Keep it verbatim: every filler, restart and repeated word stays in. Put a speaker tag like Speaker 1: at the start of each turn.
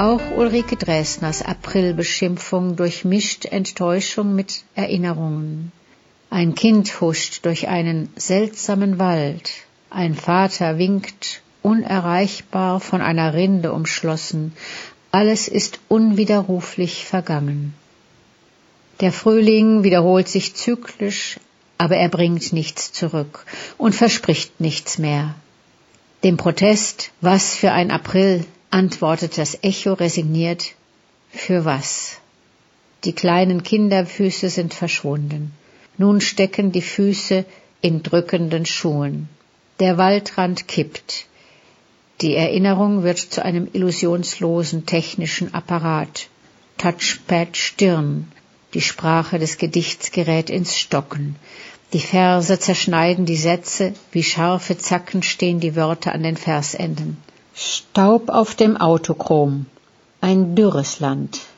Speaker 1: Auch Ulrike Dresners Aprilbeschimpfung durchmischt Enttäuschung mit Erinnerungen. Ein Kind huscht durch einen seltsamen Wald. Ein Vater winkt, unerreichbar von einer Rinde umschlossen. Alles ist unwiderruflich vergangen. Der Frühling wiederholt sich zyklisch, aber er bringt nichts zurück und verspricht nichts mehr. Dem Protest, was für ein April, antwortet das Echo resigniert, für was? Die kleinen Kinderfüße sind verschwunden. Nun stecken die Füße in drückenden Schuhen. Der Waldrand kippt. Die Erinnerung wird zu einem illusionslosen technischen Apparat. Touchpad Stirn. Die Sprache des Gedichts gerät ins Stocken. Die Verse zerschneiden die Sätze, wie scharfe Zacken stehen die Wörter an den Versenden. Staub auf dem Autochrom. Ein dürres Land.